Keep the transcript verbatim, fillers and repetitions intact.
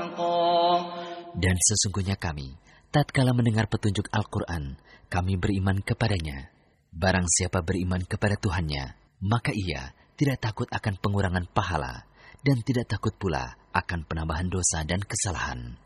Dan sesungguhnya kami, tatkala mendengar petunjuk Al-Quran, kami beriman kepadanya. Barang siapa beriman kepada Tuhannya, maka ia tidak takut akan pengurangan pahala dan tidak takut pula akan penambahan dosa dan kesalahan.